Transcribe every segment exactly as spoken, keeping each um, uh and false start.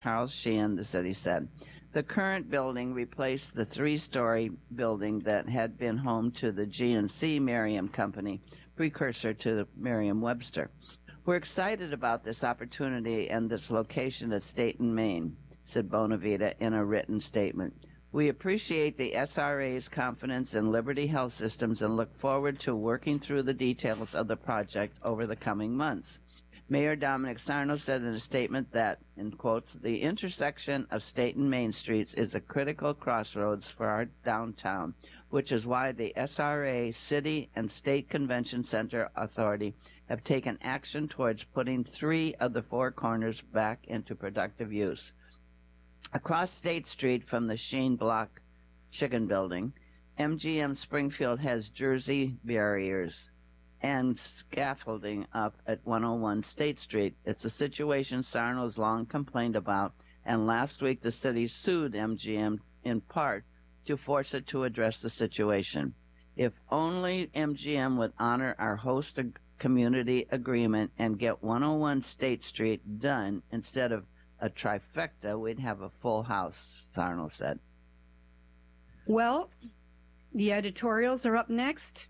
Charles Sheehan, the city said. The current building replaced the three-story building that had been home to the G and C Merriam Company, precursor to the Merriam-Webster. We're excited about this opportunity and this location at Stayton, Maine, said Bonavita in a written statement. We appreciate the S R A's confidence in Liberty Health Systems and look forward to working through the details of the project over the coming months. Mayor Dominic Sarno said in a statement that, in quotes, the intersection of State and Main Streets is a critical crossroads for our downtown, which is why the S R A, City, and State Convention Center Authority have taken action towards putting three of the four corners back into productive use. Across State Street from the Sheen Block Chicken Building, M G M Springfield has Jersey barriers and scaffolding up at one oh one State Street. It's a situation Sarno's long complained about, and last week the city sued M G M in part to force it to address the situation. If only M G M would honor our host community agreement and get one oh one State Street done instead of a trifecta, we'd have a full house, Sarno said. Well, the editorials are up next.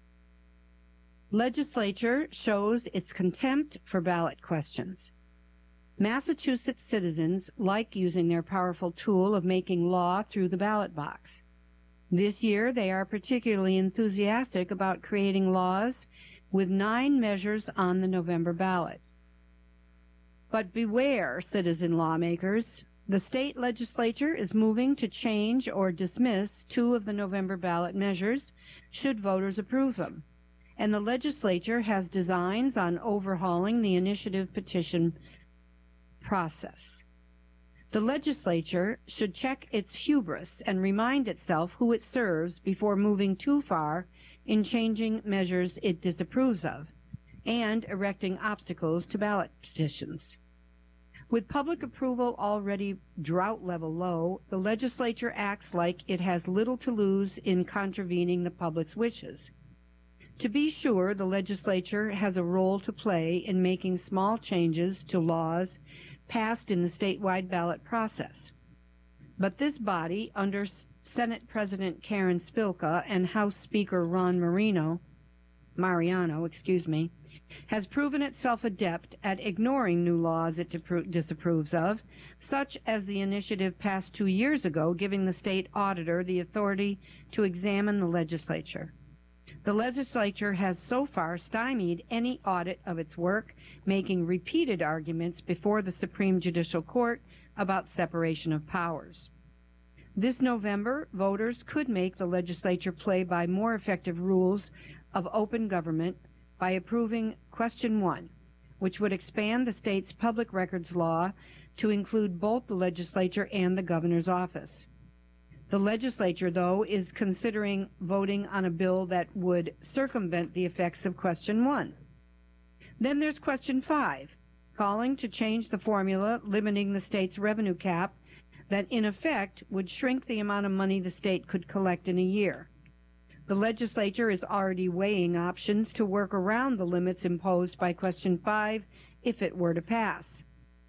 Legislature shows its contempt for ballot questions. Massachusetts citizens like using their powerful tool of making law through the ballot box. This year, they are particularly enthusiastic about creating laws with nine measures on the November ballot. But beware, citizen lawmakers. The state legislature is moving to change or dismiss two of the November ballot measures, should voters approve them. And the legislature has designs on overhauling the initiative petition process. The legislature should check its hubris and remind itself who it serves before moving too far in changing measures it disapproves of and erecting obstacles to ballot petitions. With public approval already drought level low, the legislature acts like it has little to lose in contravening the public's wishes. To be sure, the legislature has a role to play in making small changes to laws passed in the statewide ballot process. But this body, under Senate President Karen Spilka and House Speaker Ron Marino, Mariano, excuse me, has proven itself adept at ignoring new laws it disapproves of, such as the initiative passed two years ago giving the state auditor the authority to examine the legislature. The legislature has so far stymied any audit of its work, making repeated arguments before the Supreme Judicial Court about separation of powers. This November, voters could make the legislature play by more effective rules of open government by approving Question one, which would expand the state's public records law to include both the legislature and the governor's office. The legislature, though, is considering voting on a bill that would circumvent the effects of Question one. Then there's Question five, calling to change the formula limiting the state's revenue cap that, in effect, would shrink the amount of money the state could collect in a year. The legislature is already weighing options to work around the limits imposed by Question five if it were to pass.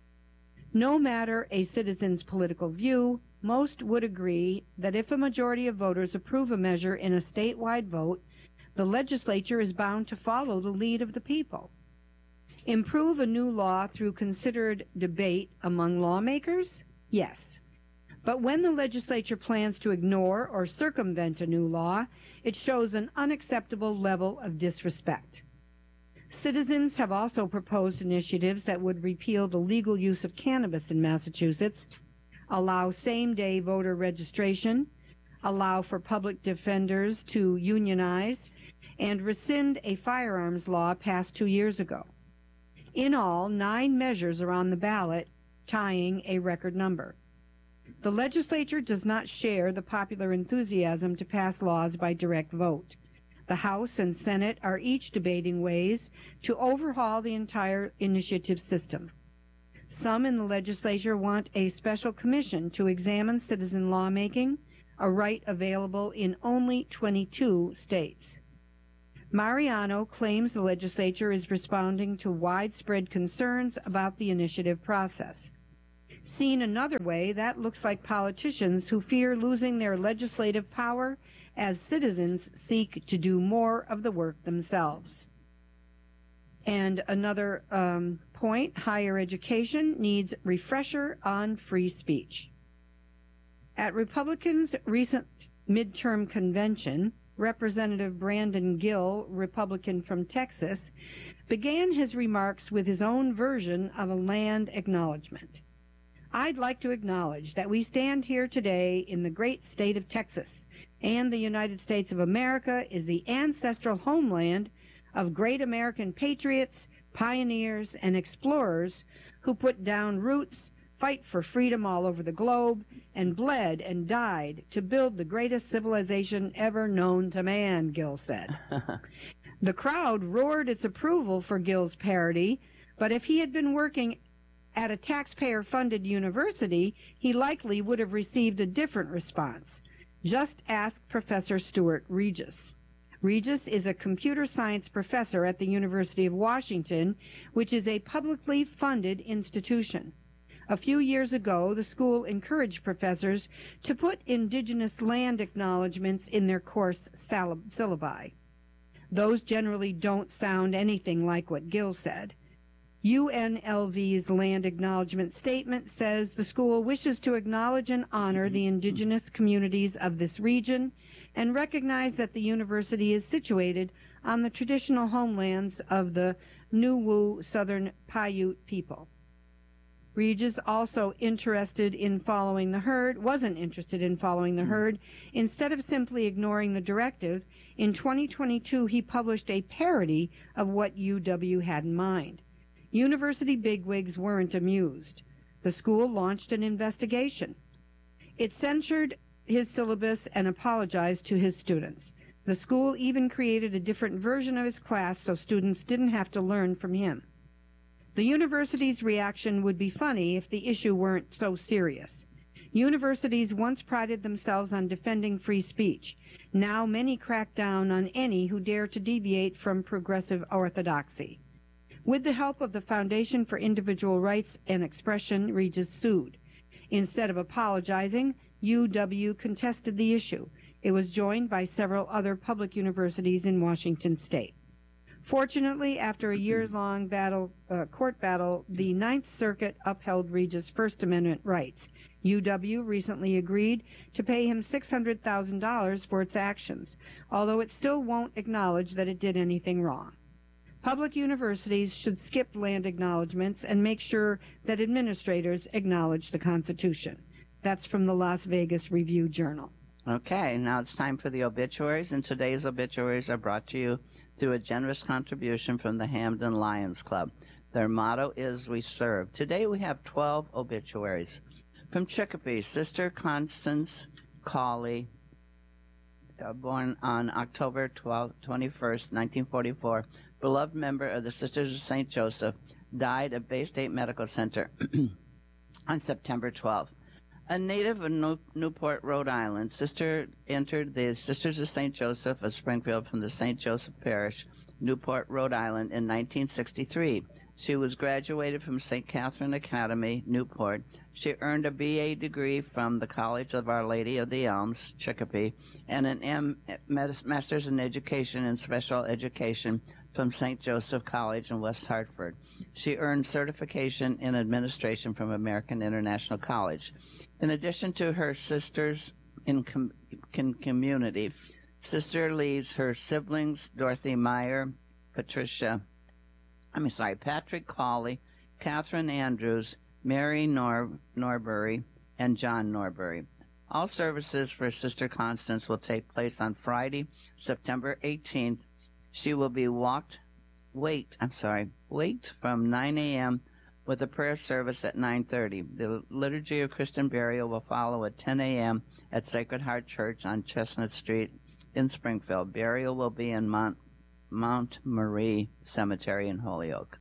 No matter a citizen's political view, most would agree that if a majority of voters approve a measure in a statewide vote, the legislature is bound to follow the lead of the people. Improve a new law through considered debate among lawmakers? Yes. But when the legislature plans to ignore or circumvent a new law, it shows an unacceptable level of disrespect. Citizens have also proposed initiatives that would repeal the legal use of cannabis in Massachusetts, allow same-day voter registration, allow for public defenders to unionize, and rescind a firearms law passed two years ago. In all, nine measures are on the ballot, tying a record number. The legislature does not share the popular enthusiasm to pass laws by direct vote. The House and Senate are each debating ways to overhaul the entire initiative system. Some in the legislature want a special commission to examine citizen lawmaking, a right available in only twenty-two states. Mariano claims the legislature is responding to widespread concerns about the initiative process. Seen another way, that looks like politicians who fear losing their legislative power as citizens seek to do more of the work themselves. And another um, point, higher education needs refresher on free speech. At Republicans' recent midterm convention, Representative Brandon Gill, Republican from Texas, began his remarks with his own version of a land acknowledgement. I'd like to acknowledge that we stand here today in the great state of Texas, and the United States of America is the ancestral homeland of great American patriots, pioneers, and explorers who put down roots, fight for freedom all over the globe, and bled and died to build the greatest civilization ever known to man, Gill said. The crowd roared its approval for Gill's parody, but if he had been working at a taxpayer-funded university, he likely would have received a different response. Just ask Professor Stuart Regis. Regis is a computer science professor at the University of Washington, which is a publicly funded institution. A few years ago, the school encouraged professors to put indigenous land acknowledgments in their course syllabi. Those generally don't sound anything like what Gill said. U N L V's land acknowledgement statement says the school wishes to acknowledge and honor the indigenous communities of this region and recognize that the university is situated on the traditional homelands of the Nuwu Southern Paiute people. Regis also interested in following the herd, wasn't interested in following the herd. Instead of simply ignoring the directive, in twenty twenty-two he published a parody of what U W had in mind. University bigwigs weren't amused. The school launched an investigation. It censured his syllabus and apologized to his students. The school even created a different version of his class so students didn't have to learn from him. The university's reaction would be funny if the issue weren't so serious. Universities once prided themselves on defending free speech. Now many crack down on any who dare to deviate from progressive orthodoxy. With the help of the Foundation for Individual Rights and Expression, Regis sued. Instead of apologizing, U W contested the issue. It was joined by several other public universities in Washington state. Fortunately, after a year-long battle, uh, court battle, the Ninth Circuit upheld Regis' First Amendment rights. U W recently agreed to pay him six hundred thousand dollars for its actions, although it still won't acknowledge that it did anything wrong. Public universities should skip land acknowledgments and make sure that administrators acknowledge the Constitution. That's from the Las Vegas Review-Journal. Okay, now it's time for the obituaries, and today's obituaries are brought to you through a generous contribution from the Hamden Lions Club. Their motto is "We Serve." Today we have twelve obituaries. From Chicopee, Sister Constance Cawley, uh, born on October twelfth, twenty-first, nineteen forty-four, beloved member of the Sisters of Saint Joseph, died at Bay State Medical Center on September twelfth. A native of New- Newport, Rhode Island, Sister entered the Sisters of Saint Joseph of Springfield from the Saint Joseph Parish, Newport, Rhode Island, in nineteen sixty-three. She was graduated from Saint Catherine Academy, Newport. She earned a B A degree from the College of Our Lady of the Elms, Chicopee, and an M. Master's in Education and Special Education from Saint Joseph College in West Hartford. She earned certification in administration from American International College. In addition to her sisters in com- com- community, Sister leads her siblings, Dorothy Meyer, Patricia, I'm sorry, Patrick Cawley, Catherine Andrews, Mary Nor- Norbury, and John Norbury. All services for Sister Constance will take place on Friday, September eighteenth. She will be walked, wait, I'm sorry, wait from nine a.m. with a prayer service at nine thirty. The Liturgy of Christian Burial will follow at ten a.m. at Sacred Heart Church on Chestnut Street in Springfield. Burial will be in Mount, Mount Marie Cemetery in Holyoke.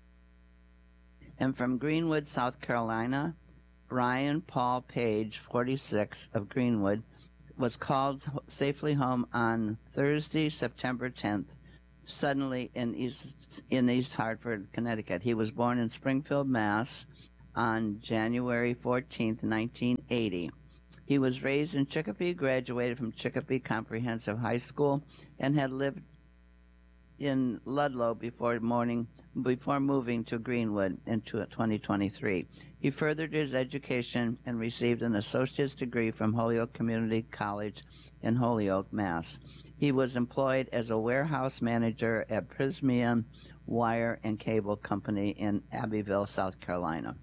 And from Greenwood, South Carolina, Brian Paul Page, forty-six, of Greenwood, was called safely home on Thursday, September tenth, suddenly in East, in East Hartford, Connecticut. He was born in Springfield, Mass. on January fourteenth, nineteen eighty. He was raised in Chicopee, graduated from Chicopee Comprehensive High School, and had lived in Ludlow before morning, before moving to Greenwood in twenty twenty-three. He furthered his education and received an associate's degree from Holyoke Community College in Holyoke, Mass. He was employed as a warehouse manager at Prismian Wire and Cable Company in Abbeville, South Carolina.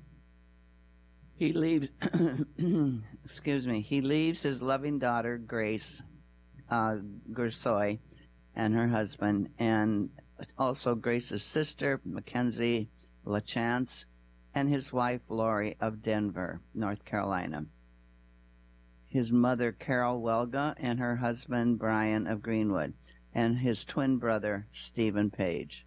He leaves, excuse me, he leaves his loving daughter, Grace uh, Gursoy, and her husband, and also Grace's sister, Mackenzie LaChance, and his wife, Lori, of Denver, North Carolina. His mother, Carol Welga, and her husband, Brian, of Greenwood, and his twin brother, Stephen Page.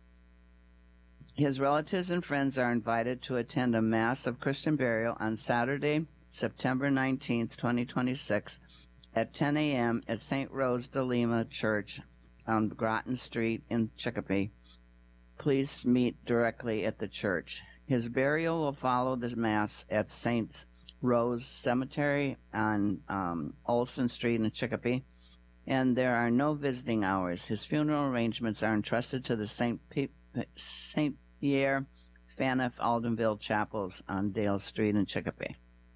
His relatives and friends are invited to attend a Mass of Christian burial on Saturday, September nineteenth, twenty twenty-six, at ten a.m. at Saint Rose de Lima Church on Groton Street in Chicopee. Please meet directly at the church. His burial will follow this Mass at Saint Rose Cemetery on um, Olson Street in Chicopee, and there are no visiting hours. His funeral arrangements are entrusted to the Saint P- Saint Pierre Faniff Aldenville Chapels on Dale Street in Chicopee.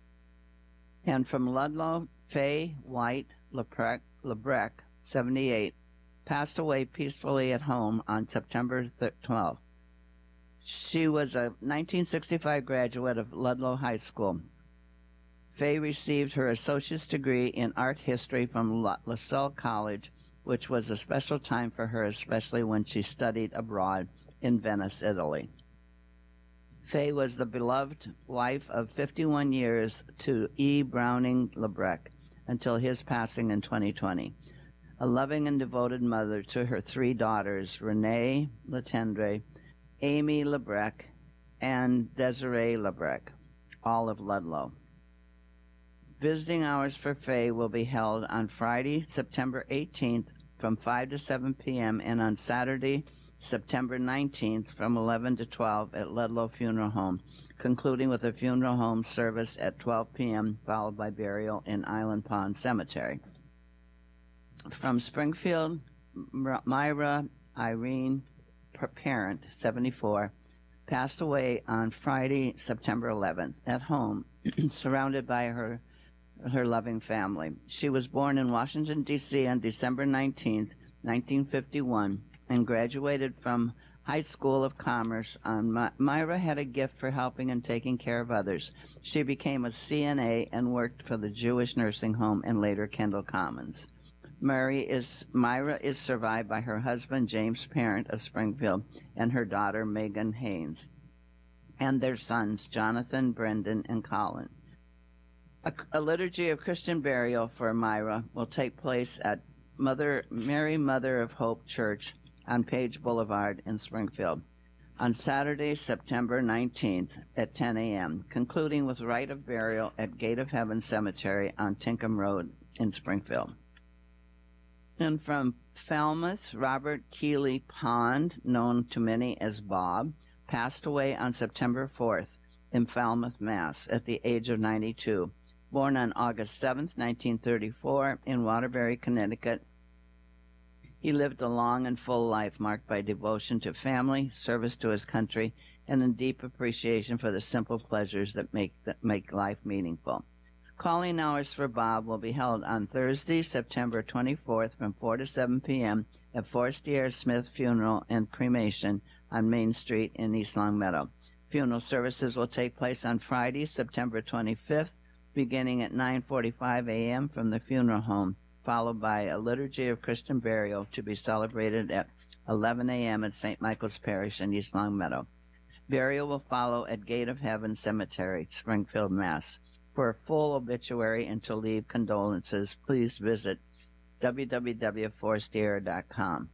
And from Ludlow, Faye White Lebrec, Lebrec, seventy-eight, passed away peacefully at home on September twelfth. She was a nineteen sixty-five graduate of Ludlow High School. Faye received her associate's degree in art history from La- LaSalle College, which was a special time for her, especially when she studied abroad in Venice, Italy. Faye was the beloved wife of fifty-one years to E. Browning Lebrec until his passing in twenty twenty. A loving and devoted mother to her three daughters, Renee Latendre, Amy Lebrec, and Desiree Lebrec, all of Ludlow. Visiting hours for Faye will be held on Friday, September eighteenth from five to seven p.m. and on Saturday, September nineteenth from eleven to twelve at Ludlow Funeral Home, concluding with a funeral home service at twelve p.m. followed by burial in Island Pond Cemetery. From Springfield, Myra Irene Parent, seventy-four, passed away on Friday, September eleventh, at home, surrounded by her her loving family. She was born in Washington, D C on December nineteenth, nineteen fifty-one, and graduated from High School of Commerce. On My- Myra had a gift for helping and taking care of others. She became a C N A and worked for the Jewish Nursing Home and later Kendall Commons. Mary is, Myra is survived by her husband, James Parent of Springfield, and her daughter, Megan Haynes, and their sons, Jonathan, Brendan, and Colin. A, a liturgy of Christian burial for Myra will take place at Mother Mary Mother of Hope Church on Page Boulevard in Springfield on Saturday, September nineteenth at ten a.m., concluding with rite of burial at Gate of Heaven Cemetery on Tinkham Road in Springfield. And from Falmouth, Robert Keeley Pond, known to many as Bob, passed away on September fourth in Falmouth, Mass, at the age of ninety-two. Born on August seventh, nineteen thirty-four, in Waterbury, Connecticut, he lived a long and full life marked by devotion to family, service to his country, and a deep appreciation for the simple pleasures that make, that make life meaningful. Calling hours for Bob will be held on Thursday, September twenty-fourth from four to seven p.m. at Forestier Smith Funeral and Cremation on Main Street in East Longmeadow. Funeral services will take place on Friday, September twenty-fifth, beginning at nine forty-five a.m. from the funeral home, followed by a liturgy of Christian burial to be celebrated at eleven a.m. at Saint Michael's Parish in East Longmeadow. Burial will follow at Gate of Heaven Cemetery, Springfield, Mass. For a full obituary and to leave condolences, please visit w w w dot forestier dot com.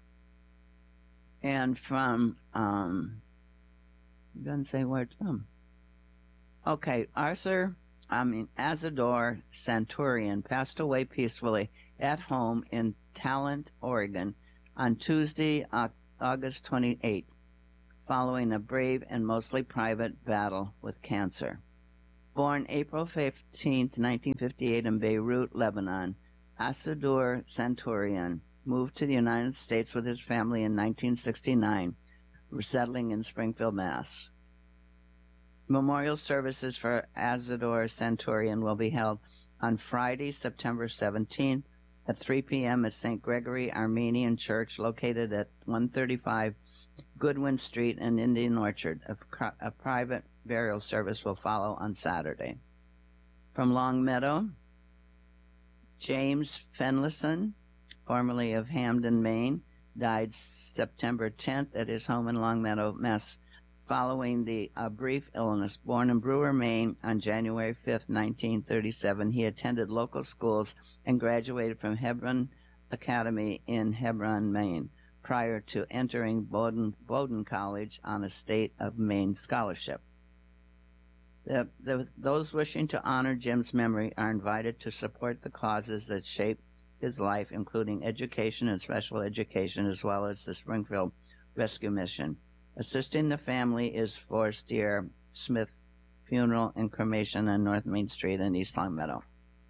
And from, um, I'm going to say where it's from. Okay, Arthur, I mean, Azador Santurian passed away peacefully at home in Talent, Oregon on Tuesday, August twenty-eighth, following a brave and mostly private battle with cancer. Born April fifteenth, nineteen fifty-eight in Beirut, Lebanon, Asadur Santurian moved to the United States with his family in nineteen sixty-nine, settling in Springfield, Mass. Memorial services for Asador Santurian will be held on Friday, September seventeenth at three p.m. at Saint Gregory Armenian Church located at one thirty-five Goodwin Street in Indian Orchard. A, a private burial service will follow on Saturday. From Longmeadow, James Fenlison, formerly of Hamden, Maine, died September tenth at his home in Longmeadow, Mass, following the uh, brief illness. Born in Brewer, Maine on January fifth, nineteen thirty-seven, he attended local schools and graduated from Hebron Academy in Hebron, Maine, prior to entering Bowdoin, Bowdoin College on a State of Maine scholarship. The, the, those wishing to honor Jim's memory are invited to support the causes that shaped his life, including education and special education, as well as the Springfield Rescue Mission. Assisting the family is Forestier Smith Funeral and Cremation on North Main Street in East Longmeadow.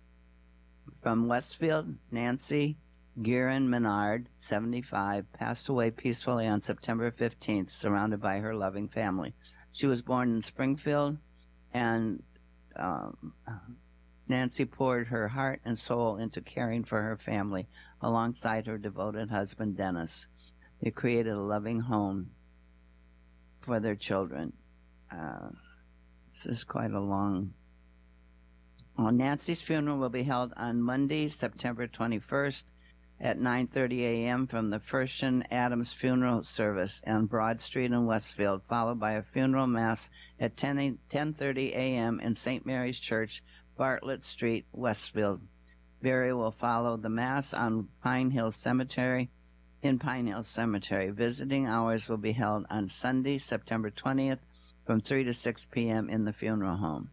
From Westfield, Nancy Guerin Menard, seventy-five, passed away peacefully on September fifteenth, surrounded by her loving family. She was born in Springfield, and um, Nancy poured her heart and soul into caring for her family alongside her devoted husband, Dennis. They created a loving home for their children. Uh, this is quite a long... Well, Nancy's funeral will be held on Monday, September twenty-first at nine thirty a.m. from the Fershon Adams Funeral Service on Broad Street in Westfield, followed by a funeral mass at ten thirty a.m. in Saint Mary's Church, Bartlett Street, Westfield. Burial will follow the mass on Pine Hill Cemetery, in Pine Hill Cemetery. Visiting hours will be held on Sunday, September twentieth, from three to six p.m. in the funeral home.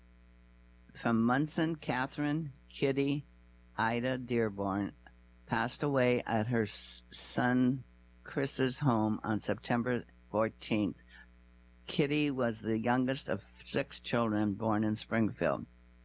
From Munson, Catherine Kitty Ida Dearborn passed away at her son Chris's home on September fourteenth. Kitty was the youngest of six children born in Springfield.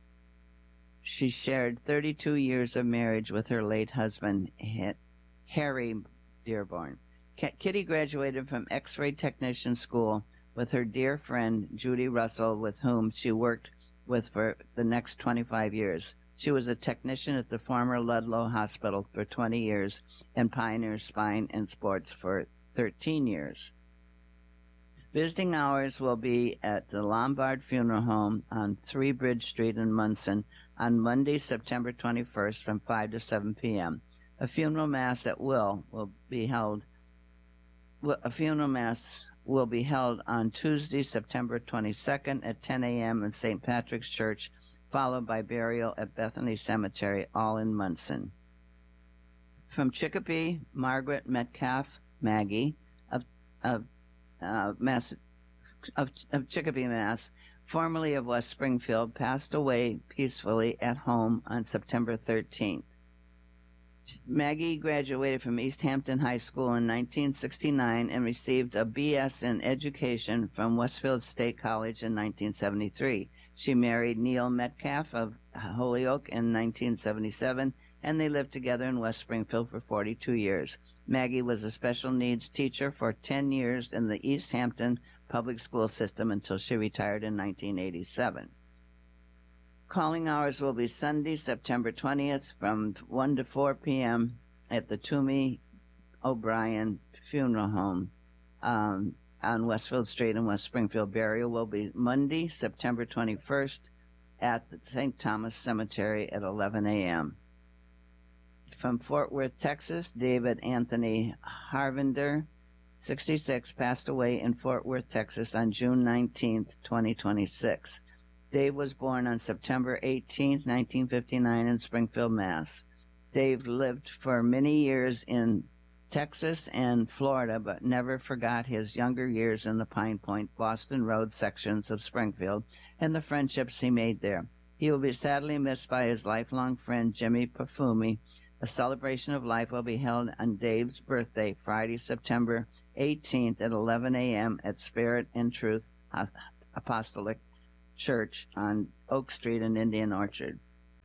She shared thirty-two years of marriage with her late husband, Harry Dearborn. Kitty graduated from X-ray technician school with her dear friend Judy Russell, with whom she worked with for the next twenty-five years. She was a technician at the former Ludlow Hospital for twenty years and Pioneer Spine and Sports for thirteen years. Visiting hours will be at the Lombard Funeral Home on three Bridge Street in Munson on Monday, September twenty-first from five to seven p.m. A funeral mass at will will be held. A funeral mass will be held on Tuesday, September twenty-second at ten a.m. in Saint Patrick's Church, followed by burial at Bethany Cemetery, all in Munson. From Chicopee, Margaret Metcalf Maggie of of uh, Mass of, of Chicopee, Mass, formerly of West Springfield, passed away peacefully at home on September thirteenth. Maggie graduated from East Hampton High School in nineteen sixty-nine and received a B S in education from Westfield State College in nineteen seventy-three. She married Neil Metcalf of Holyoke in nineteen seventy-seven, and they lived together in West Springfield for forty-two years. Maggie was a special needs teacher for ten years in the East Hampton public school system until she retired in nineteen eighty-seven. Calling hours will be Sunday, September twentieth from one to four p.m. at the Toomey O'Brien Funeral Home um, on Westfield Street in West Springfield. Burial will be Monday, September twenty-first at the Saint Thomas Cemetery at eleven a.m. From Fort Worth, Texas, David Anthony Harvinder, sixty-six, passed away in Fort Worth, Texas on June nineteenth, twenty twenty-six. Dave was born on September eighteenth, nineteen fifty-nine in Springfield, Mass. Dave lived for many years in Texas and Florida, but never forgot his younger years in the Pine Point, Boston Road sections of Springfield and the friendships he made there. He will be sadly missed by his lifelong friend, Jimmy Pafumi. A celebration of life will be held on Dave's birthday, Friday, September eighteenth at eleven a.m. at Spirit and Truth Apostolic Church on Oak Street in Indian Orchard.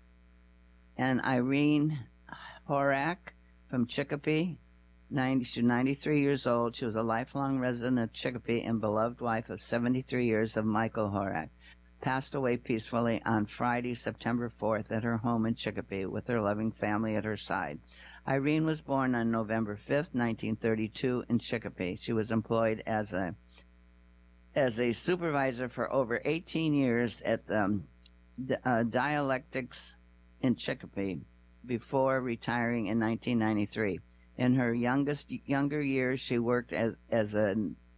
And Irene Horak from Chicopee, ninety, she's ninety-three years old. She was a lifelong resident of Chicopee and beloved wife of seventy-three years of Michael Horak. Passed away peacefully on Friday, September fourth, at her home in Chicopee with her loving family at her side. Irene was born on November fifth, nineteen thirty-two, in Chicopee. She was employed as a as a supervisor for over eighteen years at um, uh, Dialectics in Chicopee before retiring in nineteen ninety-three. In her youngest younger years, she worked as as a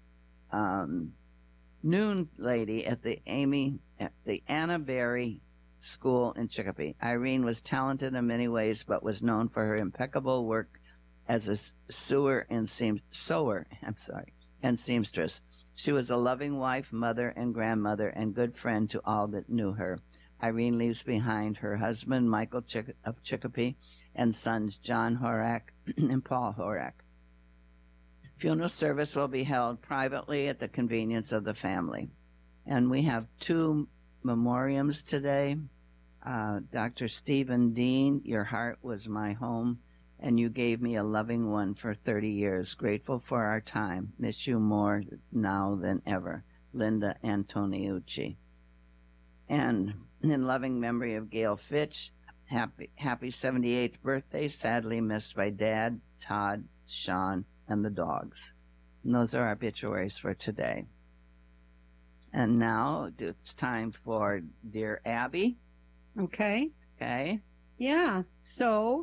um, noon lady at the Amy at the Anna Berry School in Chicopee. Irene was talented in many ways, but was known for her impeccable work as a sewer and seam sewer. I'm sorry, and seamstress. She was a loving wife, mother, and grandmother, and good friend to all that knew her. Irene leaves behind her husband, Michael Chick- of Chicopee, and sons John Horak and Paul Horak. Funeral service will be held privately at the convenience of the family. And we have two memoriams today. Uh, Doctor Stephen Dean, your heart was my home, and you gave me a loving one for thirty years. Grateful for our time. Miss you more now than ever. Linda Antoniucci. And in loving memory of Gail Fitch, happy, happy seventy-eighth birthday, sadly missed by Dad, Todd, Sean, and the dogs. And those are our obituaries for today. And now it's time for Dear Abby. Okay. Okay. Yeah. So,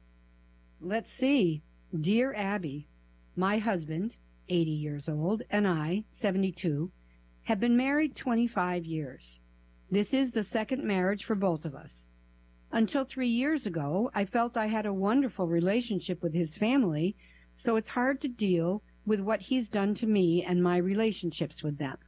let's see. Dear Abby, my husband, eighty years old, and I, seventy-two, have been married twenty-five years. This is the second marriage for both of us. Until three years ago, I felt I had a wonderful relationship with his family, so it's hard to deal with what he's done to me and my relationships with them.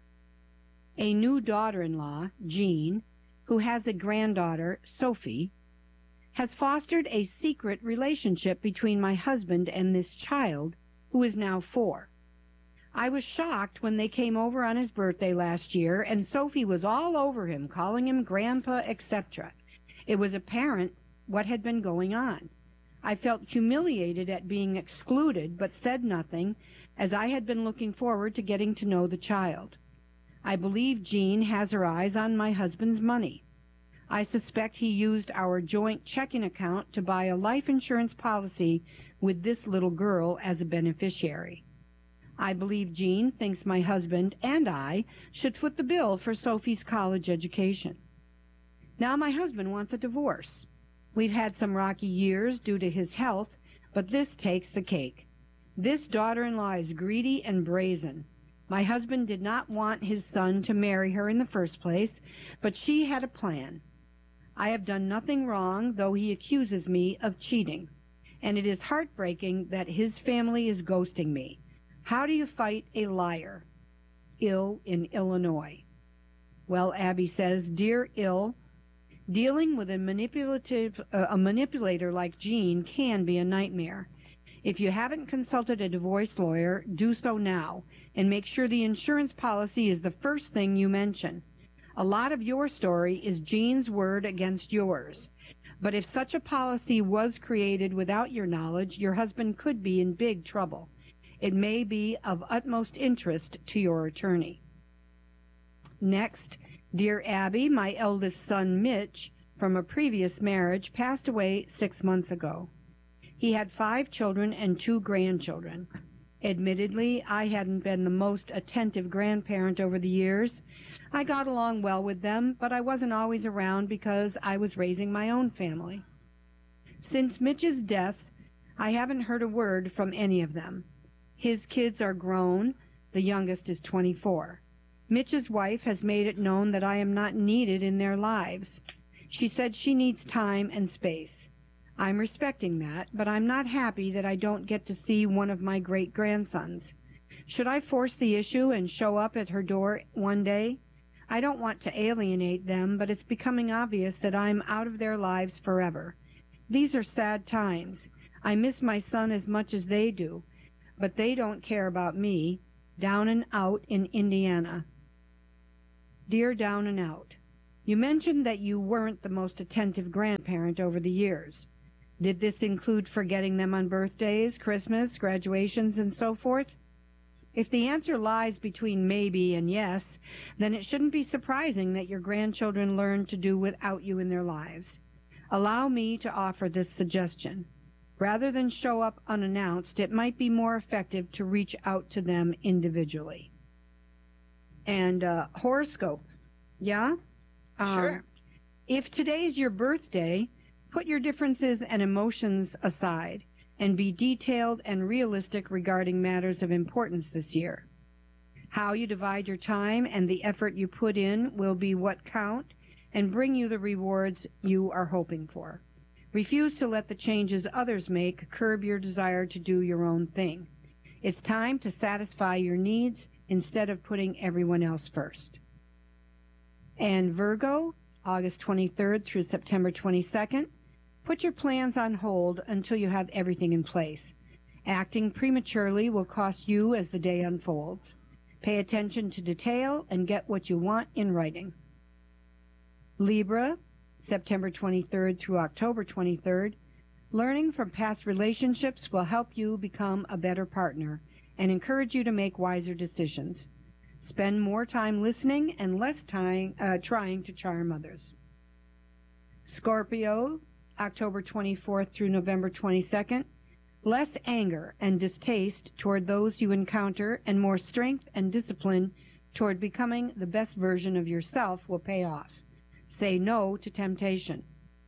A new daughter-in-law, Jean, who has a granddaughter, Sophie, has fostered a secret relationship between my husband and this child, who is now four. I was shocked when they came over on his birthday last year, and Sophie was all over him, calling him Grandpa, et cetera. It was apparent what had been going on. I felt humiliated at being excluded, but said nothing, as I had been looking forward to getting to know the child. I believe Jean has her eyes on my husband's money. I suspect he used our joint checking account to buy a life insurance policy with this little girl as a beneficiary. I believe Jean thinks my husband and I should foot the bill for Sophie's college education. Now my husband wants a divorce. We've had some rocky years due to his health, but this takes the cake. This daughter-in-law is greedy and brazen. My husband did not want his son to marry her in the first place, but she had a plan. I have done nothing wrong, though he accuses me of cheating, and it is heartbreaking that his family is ghosting me. How do you fight a liar? Ill in Illinois. Well, Abby says, Dear Ill, dealing with a manipulative, uh, a manipulator like Jean can be a nightmare. If you haven't consulted a divorce lawyer, do so now, and make sure the insurance policy is the first thing you mention. A lot of your story is Jean's word against yours. But if such a policy was created without your knowledge, your husband could be in big trouble. It may be of utmost interest to your attorney. Next, Dear Abby, my eldest son, Mitch, from a previous marriage, passed away six months ago. He had five children and two grandchildren. Admittedly, I hadn't been the most attentive grandparent over the years. I got along well with them, but I wasn't always around because I was raising my own family. Since Mitch's death, I haven't heard a word from any of them. His kids are grown. The youngest is twenty-four. Mitch's wife has made it known that I am not needed in their lives. She said she needs time and space. I'm respecting that, but I'm not happy that I don't get to see one of my great-grandsons. Should I force the issue and show up at her door one day? I don't want to alienate them, but it's becoming obvious that I'm out of their lives forever. These are sad times. I miss my son as much as they do, but they don't care about me, down and out in Indiana. Dear Down and Out, you mentioned that you weren't the most attentive grandparent over the years. Did this include forgetting them on birthdays, Christmas, graduations, and so forth? If the answer lies between maybe and yes, then it shouldn't be surprising that your grandchildren learn to do without you in their lives. Allow me to offer this suggestion. Rather than show up unannounced, it might be more effective to reach out to them individually. And uh, horoscope, yeah? Sure. Um, if today's your birthday, put your differences and emotions aside and be detailed and realistic regarding matters of importance this year. How you divide your time and the effort you put in will be what count and bring you the rewards you are hoping for. Refuse to let the changes others make curb your desire to do your own thing. It's time to satisfy your needs instead of putting everyone else first. And Virgo, August twenty-third through September twenty-second, put your plans on hold until you have everything in place. Acting prematurely will cost you as the day unfolds. Pay attention to detail and get what you want in writing. Libra, September twenty-third through October twenty-third, learning from past relationships will help you become a better partner and encourage you to make wiser decisions. Spend more time listening and less time uh, trying to charm others. Scorpio, October twenty-fourth through November twenty-second, less anger and distaste toward those you encounter and more strength and discipline toward becoming the best version of yourself will pay off. Say no to temptation.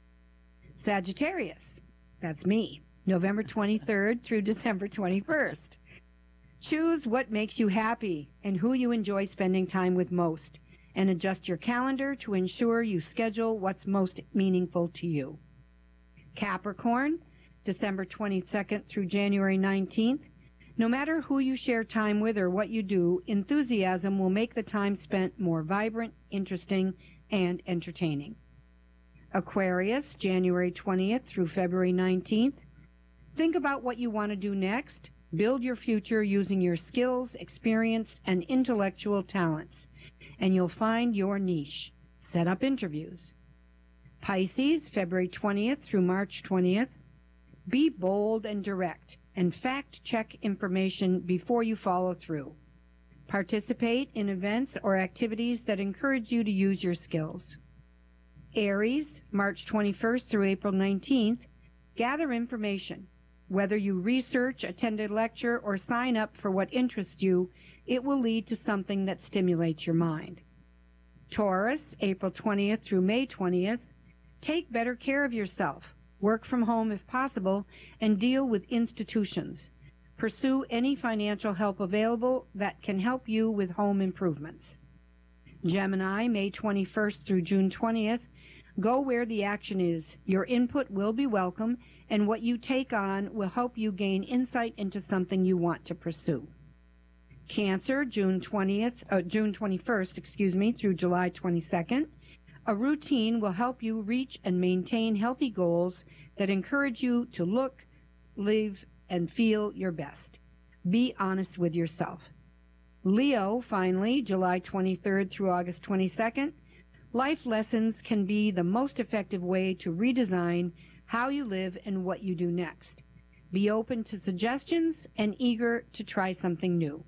Sagittarius, that's me, November twenty-third through December twenty-first. Choose what makes you happy and who you enjoy spending time with most, and adjust your calendar to ensure you schedule what's most meaningful to you. Capricorn, December twenty-second through January nineteenth. No matter who you share time with or what you do, enthusiasm will make the time spent more vibrant, interesting, and entertaining. Aquarius, January twentieth through February nineteenth. Think about what you want to do next. Build your future using your skills, experience, and intellectual talents, and you'll find your niche. Set up interviews. Pisces, February twentieth through March twentieth. Be bold and direct, and fact-check information before you follow through. Participate in events or activities that encourage you to use your skills. Aries, March twenty-first through April nineteenth. Gather information. Whether you research, attend a lecture, or sign up for what interests you, it will lead to something that stimulates your mind. Taurus, April twentieth through May twentieth. Take better care of yourself. Work from home if possible, and deal with institutions. Pursue any financial help available that can help you with home improvements. Gemini, May twenty-first through June twentieth. Go where the action is. Your input will be welcome, and what you take on will help you gain insight into something you want to pursue. Cancer, June twentieth, uh, June twenty-first, excuse me, through July twenty-second. A routine will help you reach and maintain healthy goals that encourage you to look, live, and feel your best. Be honest with yourself. Leo, finally, July twenty-third through August twenty-second. Life lessons can be the most effective way to redesign how you live and what you do next. Be open to suggestions and eager to try something new.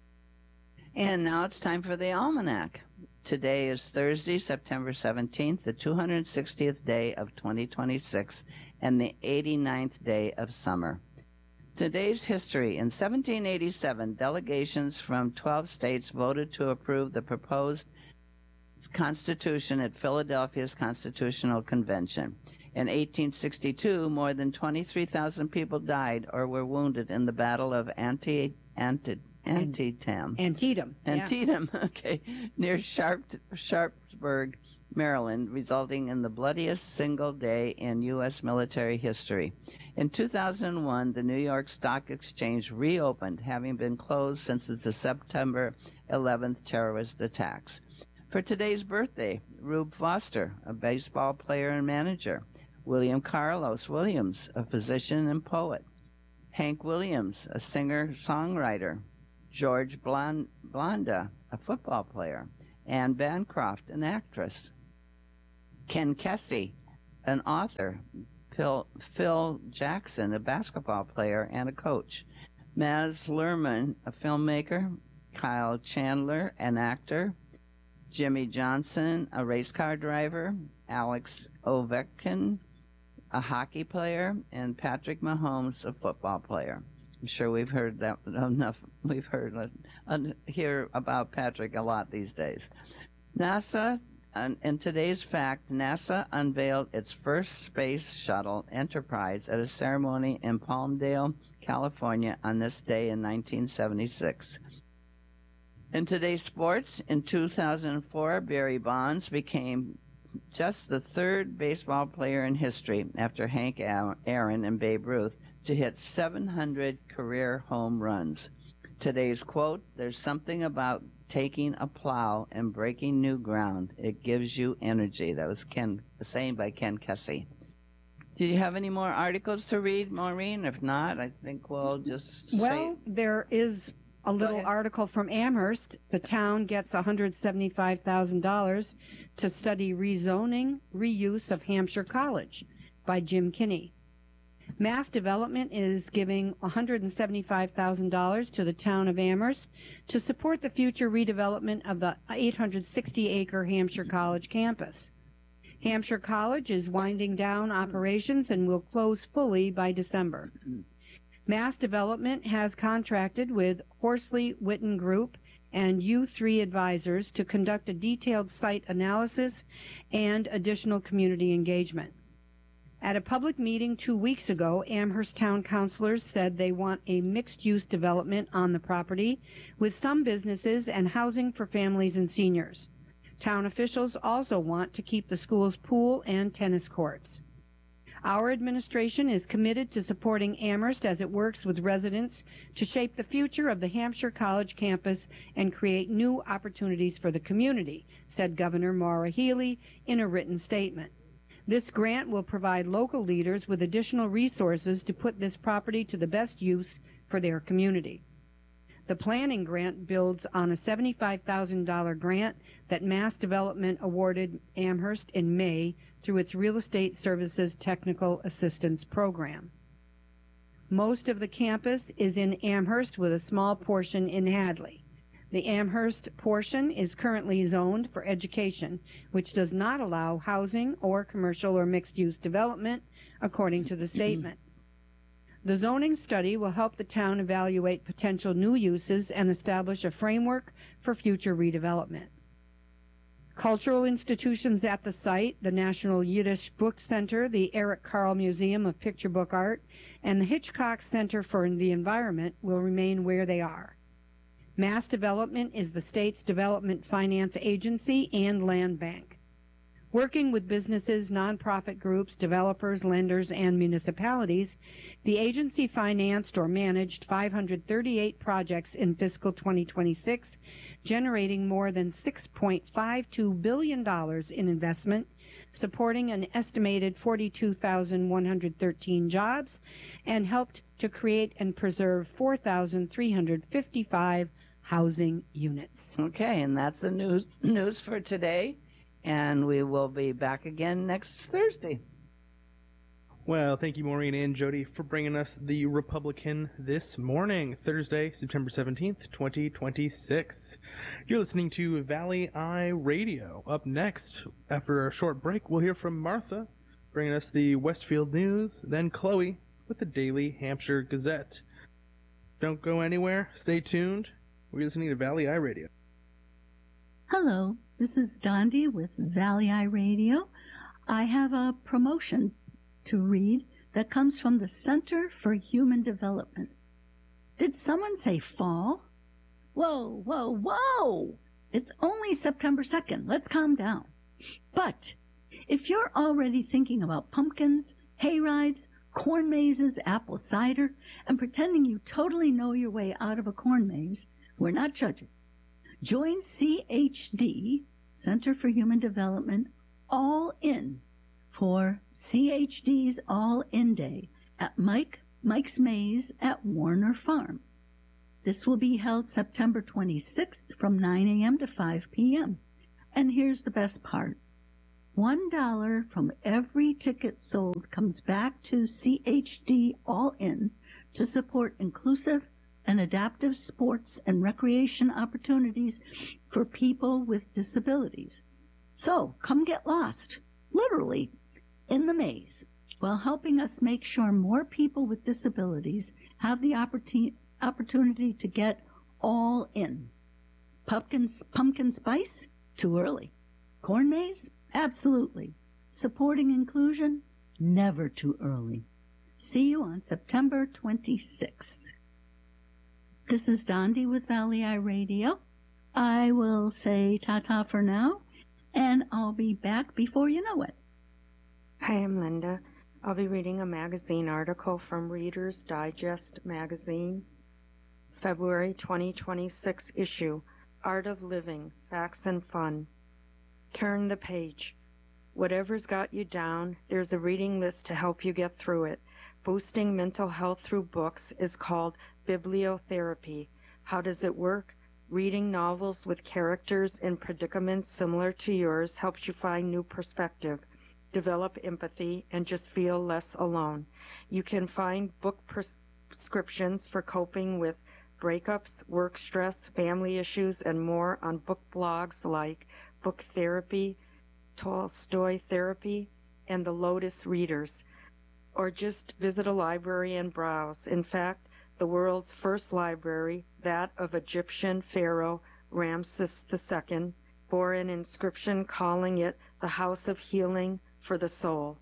And, and now it's time for the almanac. Today is Thursday, September seventeenth, the two hundred sixtieth day of twenty twenty-six, and the eighty-ninth day of summer. Today's history. In seventeen eighty-seven, delegations from twelve states voted to approve the proposed Constitution at Philadelphia's Constitutional Convention. In eighteen sixty-two, more than twenty-three thousand people died or were wounded in the Battle of Anti, Anti, Antietam. Antietam. Antietam, yeah. Okay, near Sharp, Sharpsburg, Maryland, resulting in the bloodiest single day in U S military history. In two thousand one, the New York Stock Exchange reopened, having been closed since the September eleventh terrorist attacks. For today's birthday, Rube Foster, a baseball player and manager. William Carlos Williams, a physician and poet. Hank Williams, a singer-songwriter. George Blonda, a football player. Anne Bancroft, an actress. Ken Kesey, an author. Phil, Phil Jackson, a basketball player and a coach. Maz Luhrmann, a filmmaker. Kyle Chandler, an actor. Jimmy Johnson, a race car driver. Alex Ovechkin, a hockey player. And Patrick Mahomes, a football player. I'm sure we've heard that enough. We've heard uh, hear about Patrick a lot these days. NASA, uh, in today's fact, NASA unveiled its first space shuttle Enterprise at a ceremony in Palmdale, California on this day in nineteen seventy-six. In today's sports, in two thousand four, Barry Bonds became just the third baseball player in history after Hank Aaron and Babe Ruth to hit seven hundred career home runs. Today's quote, "There's something about taking a plow and breaking new ground. It gives you energy." That was Ken, saying by Ken Kesey. Do you have any more articles to read, Maureen? If not, I think we'll just Well, say... there is a little article from Amherst. The town gets one hundred seventy-five thousand dollars to study rezoning reuse of Hampshire College by Jim Kinney. Mass Development is giving one hundred seventy-five thousand dollars to the town of Amherst to support the future redevelopment of the eight hundred sixty acre Hampshire College campus. Hampshire College is winding down operations and will close fully by December. Mass Development has contracted with Horsley Witten Group and U three Advisors to conduct a detailed site analysis and additional community engagement. At a public meeting two weeks ago, Amherst Town councilors said they want a mixed-use development on the property with some businesses and housing for families and seniors. Town officials also want to keep the school's pool and tennis courts. Our administration is committed to supporting Amherst as it works with residents to shape the future of the Hampshire College campus and create new opportunities for the community, said Governor Maura Healey in a written statement. This grant will provide local leaders with additional resources to put this property to the best use for their community. The planning grant builds on a seventy-five thousand dollars grant that Mass Development awarded Amherst in May through its Real Estate Services Technical Assistance Program. Most of the campus is in Amherst with a small portion in Hadley. The Amherst portion is currently zoned for education, which does not allow housing or commercial or mixed-use development, according to the statement. The zoning study will help the town evaluate potential new uses and establish a framework for future redevelopment. Cultural institutions at the site, the National Yiddish Book Center, the Eric Carle Museum of Picture Book Art, and the Hitchcock Center for the Environment, will remain where they are. Mass Development is the state's development finance agency and land bank. Working with businesses, nonprofit groups, developers, lenders, and municipalities, the agency financed or managed five hundred thirty-eight projects in fiscal twenty twenty-six, generating more than six point five two billion dollars in investment, supporting an estimated forty-two thousand one hundred thirteen jobs, and helped to create and preserve four thousand three hundred fifty-five housing units. Okay, and that's the news news for today. And we will be back again next Thursday. Well, thank you, Maureen and Jody, for bringing us the Republican this morning, Thursday, September seventeenth, twenty twenty-six. You're listening to Valley Eye Radio. Up next, after a short break, we'll hear from Martha, bringing us the Westfield News, then Chloe with the Daily Hampshire Gazette. Don't go anywhere. Stay tuned. We're listening to Valley Eye Radio. Hello, this is Dondi with Valley Eye Radio. I have a promotion to read that comes from the Center for Human Development. Did someone say fall? Whoa, whoa, whoa! It's only September second. Let's calm down. But if you're already thinking about pumpkins, hay rides, corn mazes, apple cider, and pretending you totally know your way out of a corn maze, we're not judging. Join C H D, Center for Human Development, All In for C H D's All In Day at Mike Mike's Maze at Warner Farm. This will be held September twenty-sixth from nine a.m. to five p.m. And here's the best part. One dollar from every ticket sold comes back to C H D All In to support inclusive and adaptive sports and recreation opportunities for people with disabilities. So come get lost, literally, in the maze, while helping us make sure more people with disabilities have the opportunity opportunity to get all in. Pumpkin, pumpkin spice? Too early. Corn maze? Absolutely. Supporting inclusion? Never too early. See you on September twenty-sixth. This is Dondi with Valley Eye Radio. I will say ta-ta for now, and I'll be back before you know it. Hi, I'm Linda. I'll be reading a magazine article from Reader's Digest magazine, February twenty twenty-six issue, Art of Living, Facts and Fun. Turn the page. Whatever's got you down, there's a reading list to help you get through it. Boosting mental health through books is called bibliotherapy. How does it work? Reading novels with characters in predicaments similar to yours helps you find new perspective, develop empathy, and just feel less alone. You can find book prescriptions for coping with breakups, work stress, family issues, and more on book blogs like Book Therapy, Tolstoy Therapy, and the Lotus Readers. Or just visit a library and browse. In fact, the world's first library, that of Egyptian pharaoh Ramses the Second, bore an inscription calling it the House of Healing for the Soul.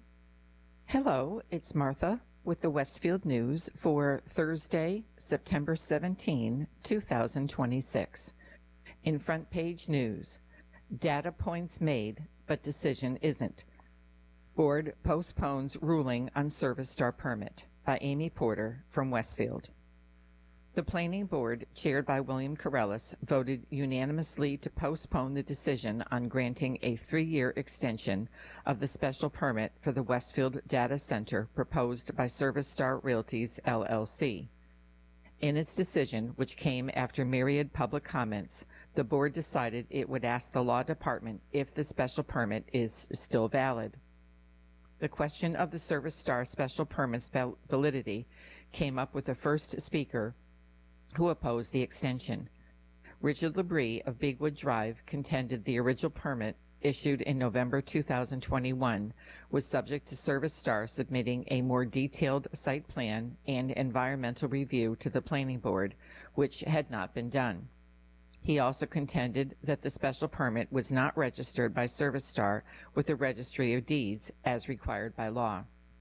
Hello, it's Martha with the Westfield News for Thursday, September seventeenth, two thousand twenty-six. In front page news, data points made, but decision isn't. Board postpones ruling on Service Star permit, by Amy Porter from Westfield. The Planning Board, chaired by William Corellis, voted unanimously to postpone the decision on granting a three-year extension of the special permit for the Westfield Data Center proposed by Service Star Realties, L L C. In its decision, which came after myriad public comments, the board decided it would ask the law department if the special permit is still valid. The question of the Service Star special permit's val- validity came up with the first speaker who opposed the extension. Richard Labrie of Bigwood Drive contended the original permit, issued in November two thousand twenty-one, was subject to Service Star submitting a more detailed site plan and environmental review to the Planning Board, which had not been done. He also contended that the special permit was not registered by Service Star with the Registry of Deeds as required by law.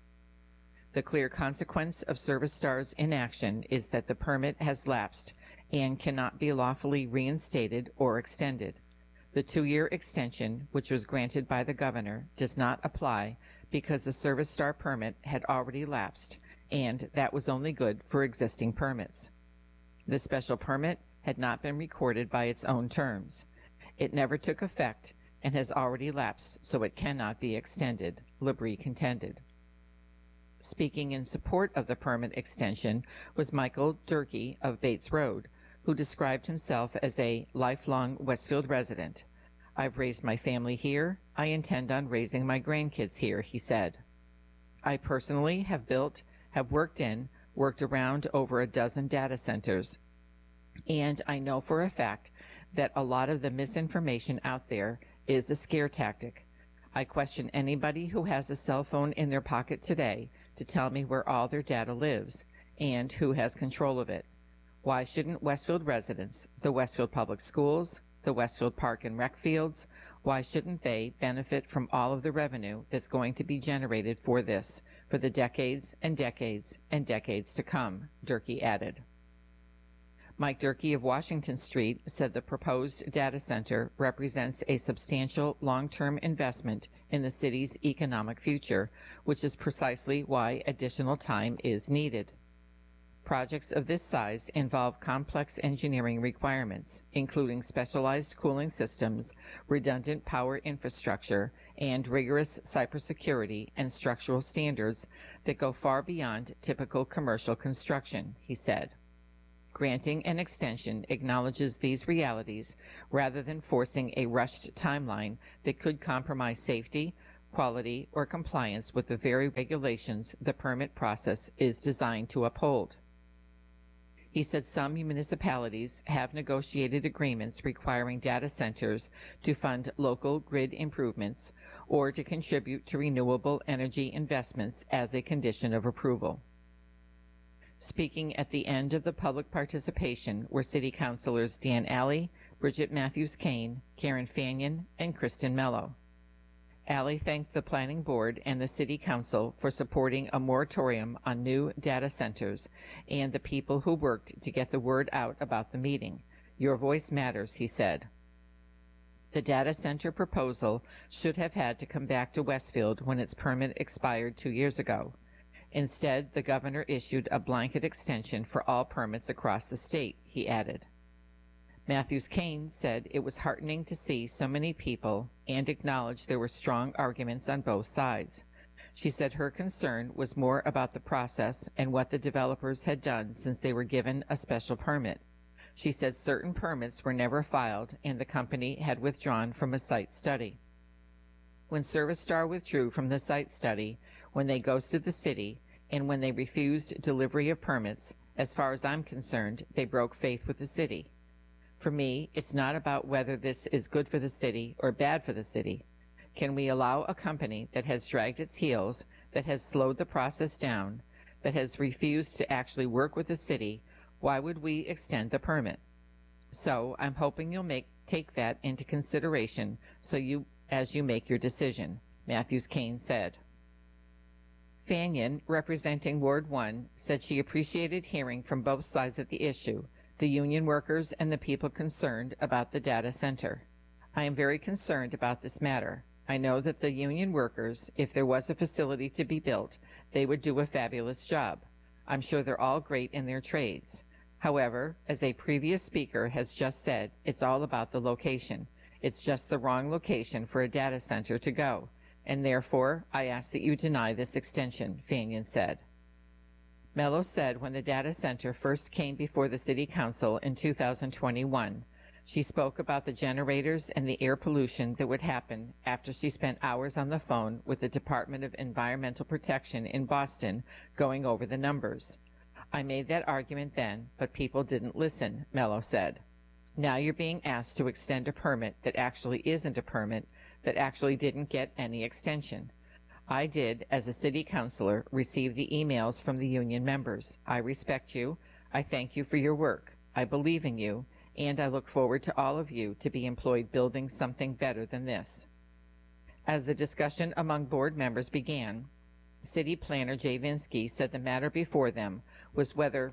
The clear consequence of Service Star's inaction is that the permit has lapsed and cannot be lawfully reinstated or extended. The two-year extension, which was granted by the governor, does not apply because the Service Star permit had already lapsed, and that was only good for existing permits. The special permit had not been recorded by its own terms. It never took effect and has already lapsed, so it cannot be extended, Labrie contended. Speaking in support of the permit extension was Michael Durkee of Bates Road, who described himself as a lifelong Westfield resident. I've raised my family here. I intend on raising my grandkids here, he said. I personally have built, have worked in, worked around over a dozen data centers, and I know for a fact that a lot of the misinformation out there is a scare tactic. I question anybody who has a cell phone in their pocket today to tell me where all their data lives and who has control of it. Why shouldn't Westfield residents, the Westfield Public Schools, the Westfield Park and Rec Fields, why shouldn't they benefit from all of the revenue that's going to be generated for this for the decades and decades and decades to come, Durkee added. Mike Durkee of Washington Street said the proposed data center represents a substantial long-term investment in the city's economic future, which is precisely why additional time is needed. Projects of this size involve complex engineering requirements, including specialized cooling systems, redundant power infrastructure, and rigorous cybersecurity and structural standards that go far beyond typical commercial construction, he said. Granting an extension acknowledges these realities rather than forcing a rushed timeline that could compromise safety, quality, or compliance with the very regulations the permit process is designed to uphold. He said some municipalities have negotiated agreements requiring data centers to fund local grid improvements or to contribute to renewable energy investments as a condition of approval. Speaking at the end of the public participation were City Councilors Dan Alley, Bridget Matthews-Kane, Karen Fanion, and Kristen Mello. Alley thanked the Planning Board and the City Council for supporting a moratorium on new data centers and the people who worked to get the word out about the meeting. Your voice matters, he said. The data center proposal should have had to come back to Westfield when its permit expired two years ago. Instead, the governor issued a blanket extension for all permits across the state, he added. Matthews-Kane said it was heartening to see so many people and acknowledged there were strong arguments on both sides. She said her concern was more about the process and what the developers had done since they were given a special permit. She said certain permits were never filed and the company had withdrawn from a site study. When ServiceStar withdrew from the site study, when they ghosted the city, and when they refused delivery of permits, as far as I'm concerned, they broke faith with the city. For me, it's not about whether this is good for the city or bad for the city. Can we allow a company that has dragged its heels, that has slowed the process down, that has refused to actually work with the city, why would we extend the permit? So I'm hoping you'll make take that into consideration so you as you make your decision, Matthews-Kane said. Fanion, representing Ward one, said she appreciated hearing from both sides of the issue, the union workers and the people concerned about the data center. I am very concerned about this matter. I know that the union workers, if there was a facility to be built, they would do a fabulous job. I'm sure they're all great in their trades. However, as a previous speaker has just said, it's all about the location. It's just the wrong location for a data center to go, and therefore I ask that you deny this extension, Fanion said. Mello said when the data center first came before the City Council in two thousand twenty-one, she spoke about the generators and the air pollution that would happen after she spent hours on the phone with the Department of Environmental Protection in Boston going over the numbers. I made that argument then, but people didn't listen, Mello said. Now you're being asked to extend a permit that actually isn't a permit, that actually didn't get any extension. I did, as a city councilor, receive the emails from the union members. I respect you. I thank you for your work. I believe in you, and I look forward to all of you to be employed building something better than this. As the discussion among board members began, City Planner Jay Vinsky said the matter before them was whether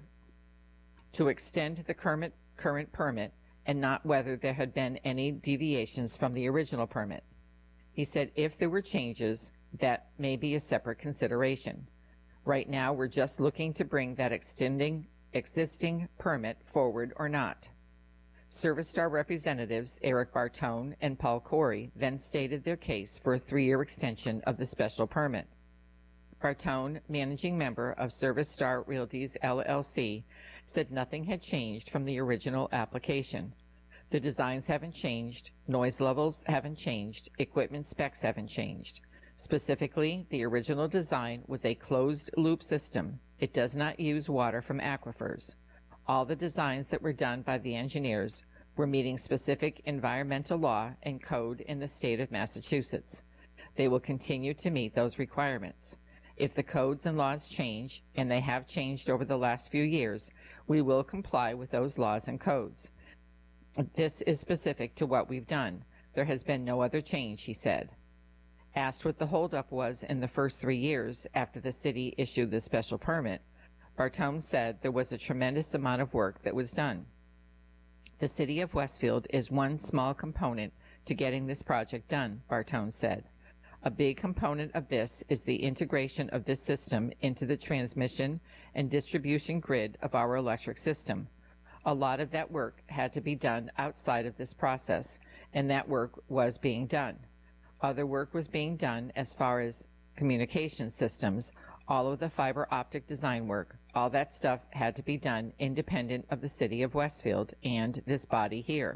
to extend the current, current permit and not whether there had been any deviations from the original permit. He said if there were changes, that may be a separate consideration. Right now, we're just looking to bring that extending existing permit forward or not. ServiceStar representatives Eric Bartone and Paul Corey then stated their case for a three-year extension of the special permit. Bartone, managing member of ServiceStar Realties L L C, said nothing had changed from the original application. The designs haven't changed, noise levels haven't changed, equipment specs haven't changed. Specifically, the original design was a closed-loop system. It does not use water from aquifers. All the designs that were done by the engineers were meeting specific environmental law and code in the state of Massachusetts. They will continue to meet those requirements. If the codes and laws change, and they have changed over the last few years, we will comply with those laws and codes. This is specific to what we've done. There has been no other change, he said. Asked what the holdup was in the first three years after the city issued the special permit, Bartone said there was a tremendous amount of work that was done. The city of Westfield is one small component to getting this project done, Bartone said. A big component of this is the integration of this system into the transmission and distribution grid of our electric system. A lot of that work had to be done outside of this process, and that work was being done. Other work was being done as far as communication systems, all of the fiber optic design work, All that stuff had to be done independent of the city of Westfield and this body here.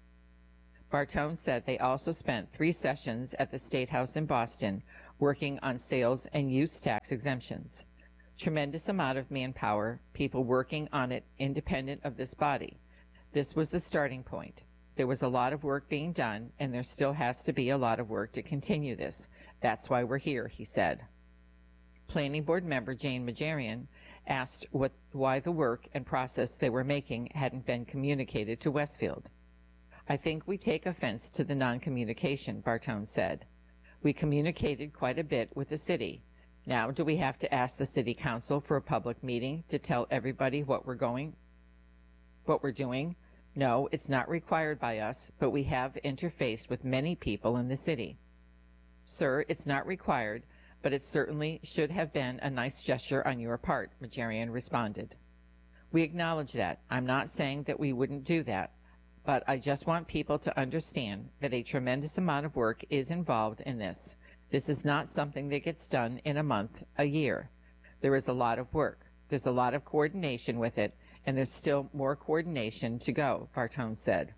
Bartone said they also spent three sessions at the State House in Boston working on sales and use tax exemptions. Tremendous amount of manpower, people working on it independent of this body. This was the starting point. There was a lot of work being done, and there still has to be a lot of work to continue this. That's why we're here, he said. Planning Board member Jane Majarian asked what, why the work and process they were making hadn't been communicated to Westfield. I think we take offense to the non-communication, Bartone said. We communicated quite a bit with the city. Now do we have to ask the city council for a public meeting to tell everybody what we're going, what we're doing? No, it's not required by us, but we have interfaced with many people in the city. Sir, it's not required, but it certainly should have been a nice gesture on your part, Majarian responded. We acknowledge that. I'm not saying that we wouldn't do that, but I just want people to understand that a tremendous amount of work is involved in this. This is not something that gets done in a month, a year. There is a lot of work. There's a lot of coordination with it, and there's still more coordination to go, Bartone said.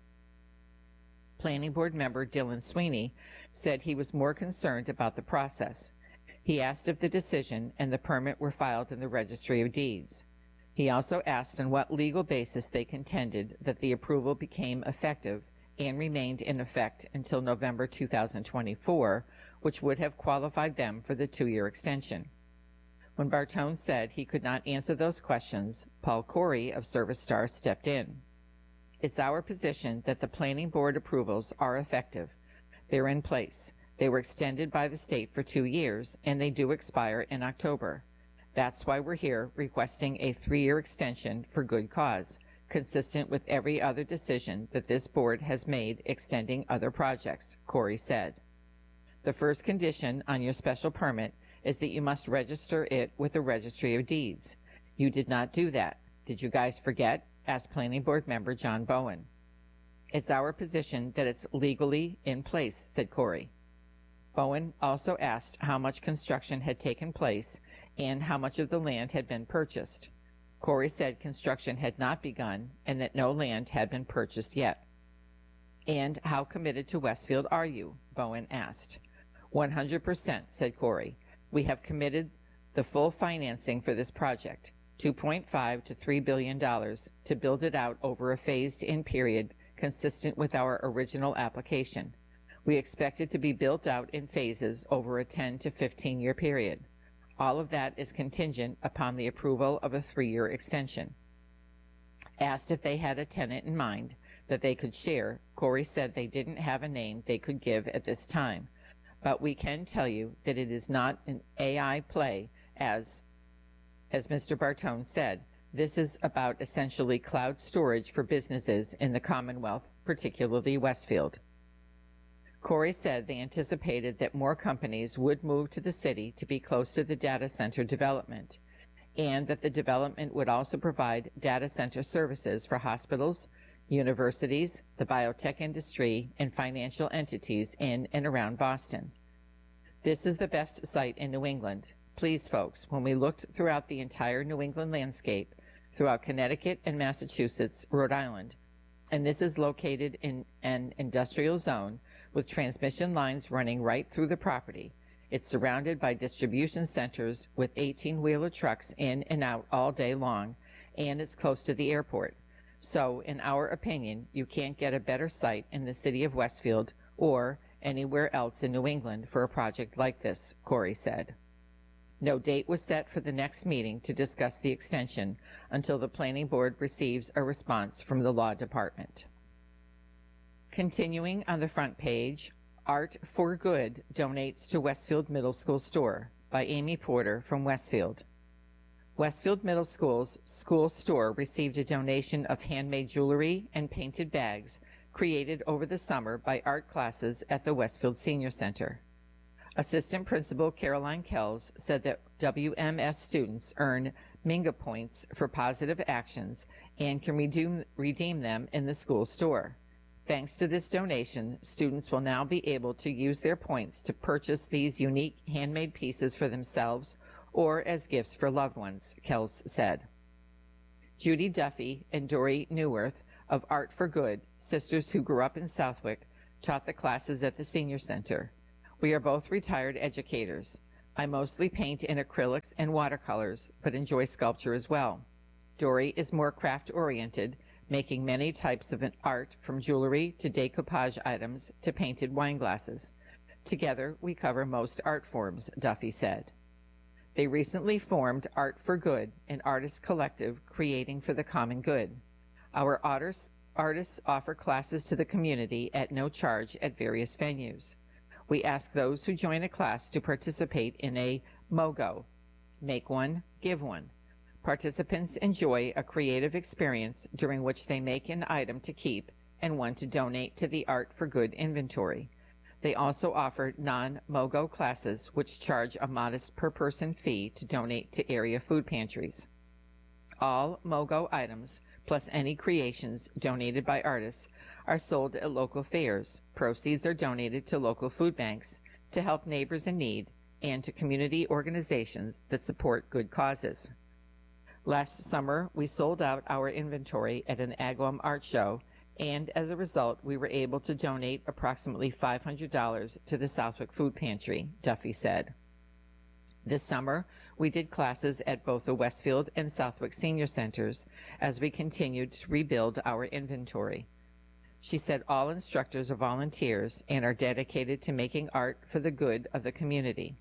Planning Board member Dylan Sweeney said he was more concerned about the process. He asked if the decision and the permit were filed in the Registry of Deeds. He also asked on what legal basis they contended that the approval became effective and remained in effect until November two thousand twenty-four, which would have qualified them for the two-year extension. When Bartone said he could not answer those questions, Paul Corey of Service Star stepped in. It's our position that the Planning Board approvals are effective. They're in place. They were extended by the state for two years, and they do expire in October. That's why we're here requesting a three-year extension for good cause, consistent with every other decision that this board has made extending other projects, Corey said. The first condition on your special permit is that you must register it with the Registry of Deeds. You did not do that. Did you guys forget? Asked Planning Board member John Bowen. It's our position that it's legally in place, said Corey. Bowen also asked how much construction had taken place and how much of the land had been purchased. Corey said construction had not begun and that no land had been purchased yet. And how committed to Westfield are you? Bowen asked. one hundred percent, said Corey. We have committed the full financing for this project, two point five to three billion dollars, to build it out over a phased-in period consistent with our original application. We expect it to be built out in phases over a ten to fifteen year period. All of that is contingent upon the approval of a three-year extension. Asked if they had a tenant in mind that they could share, Corey said they didn't have a name they could give at this time. But we can tell you that it is not an A I play, as, as Mister Bartone said. This is about essentially cloud storage for businesses in the Commonwealth, particularly Westfield. Corey said they anticipated that more companies would move to the city to be close to the data center development, and that the development would also provide data center services for hospitals, universities, the biotech industry, and financial entities in and around Boston. This is the best site in New England. Please, folks, when we looked throughout the entire New England landscape, throughout Connecticut and Massachusetts, Rhode Island, and this is located in an industrial zone with transmission lines running right through the property. It's surrounded by distribution centers with eighteen-wheeler trucks in and out all day long, and it's close to the airport. So, in our opinion, you can't get a better site in the city of Westfield or anywhere else in New England for a project like this, Corey said. No date was set for the next meeting to discuss the extension until the Planning Board receives a response from the Law Department. Continuing on the front page, Art for Good donates to Westfield Middle School Store by Amy Porter from Westfield. Westfield Middle School's school store received a donation of handmade jewelry and painted bags created over the summer by art classes at the Westfield Senior Center. Assistant Principal Caroline Kells said that W M S students earn Minga points for positive actions and can redeem, redeem them in the school store. Thanks to this donation, students will now be able to use their points to purchase these unique handmade pieces for themselves or as gifts for loved ones, Kells said. Judy Duffy and Dory Newworth of Art for Good, sisters who grew up in Southwick, taught the classes at the Senior Center. We are both retired educators. I mostly paint in acrylics and watercolors, but enjoy sculpture as well. Dory is more craft-oriented, making many types of art from jewelry to decoupage items to painted wine glasses. Together, we cover most art forms, Duffy said. They recently formed Art for Good, an artist collective creating for the common good. Our artists, artists offer classes to the community at no charge at various venues. We ask those who join a class to participate in a MOGO, make one, give one. Participants enjoy a creative experience during which they make an item to keep and one to donate to the Art for Good inventory. They also offer non-MOGO classes which charge a modest per-person fee to donate to area food pantries. All MOGO items, plus any creations donated by artists, are sold at local fairs. Proceeds are donated to local food banks to help neighbors in need and to community organizations that support good causes. Last summer, we sold out our inventory at an Agawam art show, and as a result, we were able to donate approximately five hundred dollars to the Southwick Food Pantry, Duffy said. This summer, we did classes at both the Westfield and Southwick Senior Centers as we continued to rebuild our inventory. She said all instructors are volunteers and are dedicated to making art for the good of the community.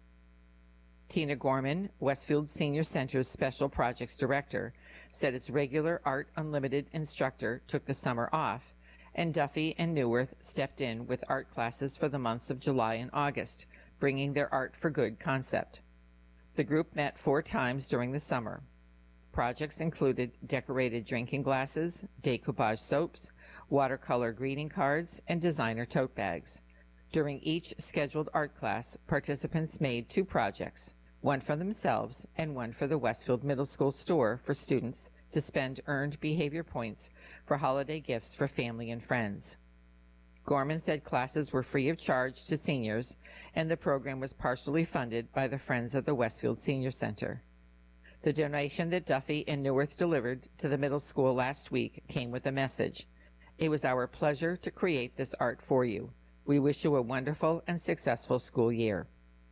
Tina Gorman, Westfield Senior Center's Special Projects Director, said its regular Art Unlimited instructor took the summer off, and Duffy and Newworth stepped in with art classes for the months of July and August, bringing their Art for Good concept. The group met four times during the summer. Projects included decorated drinking glasses, decoupage soaps, watercolor greeting cards, and designer tote bags. During each scheduled art class, participants made two projects, one for themselves and one for the Westfield Middle School store for students to spend earned behavior points for holiday gifts for family and friends. Gorman said classes were free of charge to seniors, and the program was partially funded by the Friends of the Westfield Senior Center. The donation that Duffy and Newworth delivered to the middle school last week came with a message. It was our pleasure to create this art for you. We wish you a wonderful and successful school year.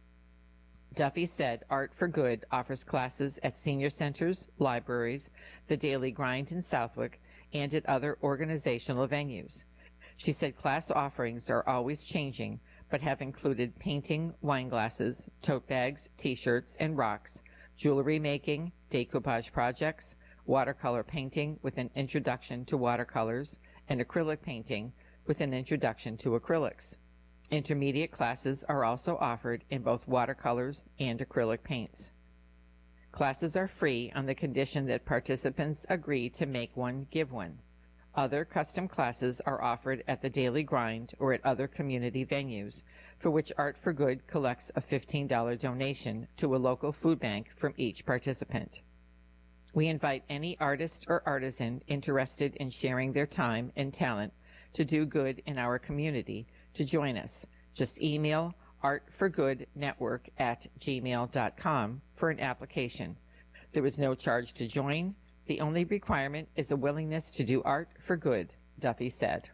Duffy said Art for Good offers classes at senior centers, libraries, the Daily Grind in Southwick, and at other organizational venues. She said class offerings are always changing, but have included painting, wine glasses, tote bags, t-shirts, and rocks, jewelry making, decoupage projects, watercolor painting with an introduction to watercolors, and acrylic painting with an introduction to acrylics. Intermediate classes are also offered in both watercolors and acrylic paints. Classes are free on the condition that participants agree to make one, give one. Other custom classes are offered at the Daily Grind or at other community venues, for which Art for Good collects a fifteen dollars donation to a local food bank from each participant. We invite any artist or artisan interested in sharing their time and talent to do good in our community to join us. Just email artforgoodnetwork at gmail dot com for an application. There is no charge to join. The only requirement is a willingness to do art for good, Duffy said.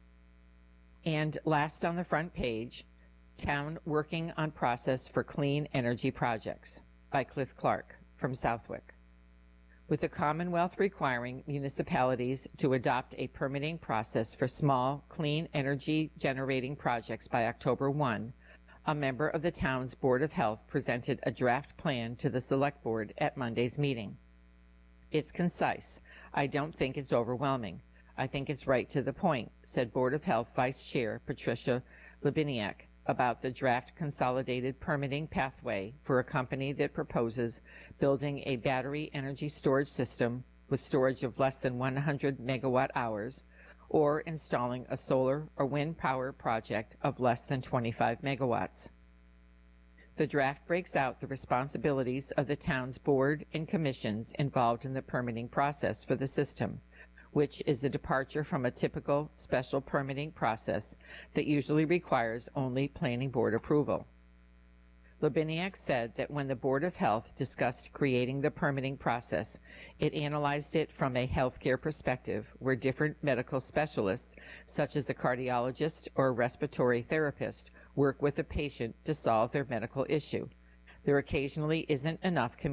And last on the front page, Town Working on Process for Clean Energy Projects by Cliff Clark from Southwick. With the Commonwealth requiring municipalities to adopt a permitting process for small, clean energy generating projects by October first, a member of the town's Board of Health presented a draft plan to the Select Board at Monday's meeting. It's concise. I don't think it's overwhelming. I think it's right to the point, said Board of Health Vice Chair Patricia Libiniak about the draft consolidated permitting pathway for a company that proposes building a battery energy storage system with storage of less than one hundred megawatt hours or installing a solar or wind power project of less than twenty-five megawatts. The draft breaks out the responsibilities of the town's board and commissions involved in the permitting process for the system, which is a departure from a typical special permitting process that usually requires only planning board approval. Labiniak said that when the Board of Health discussed creating the permitting process, it analyzed it from a healthcare perspective where different medical specialists, such as a cardiologist or a respiratory therapist, work with a patient to solve their medical issue. There occasionally isn't enough communication